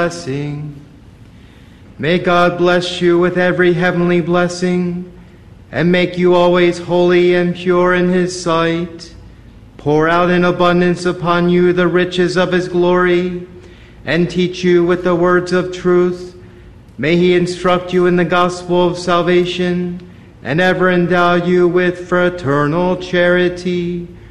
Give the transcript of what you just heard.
blessing. May God bless you with every heavenly blessing, and make you always holy and pure in his sight. Pour out in abundance upon you the riches of his glory, and teach you with the words of truth. May he instruct you in the gospel of salvation, and ever endow you with fraternal charity,